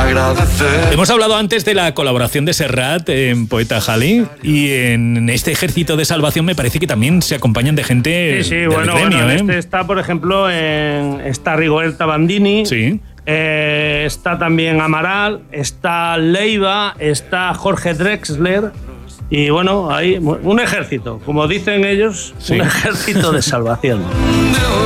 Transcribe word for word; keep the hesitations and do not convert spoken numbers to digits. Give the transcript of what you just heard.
agradecer. Hemos hablado antes de la colaboración de Serrat en Poeta Jali, y en este ejército de salvación me parece que también se acompañan de gente Sí, sí, del bueno, gremio, bueno, ¿eh? este está, por ejemplo, en, está Rigoberta Bandini, Sí. eh, está también Amaral, está Leiva, está Jorge Drexler, y bueno, hay un ejército, como dicen ellos, Sí. un ejército de salvación.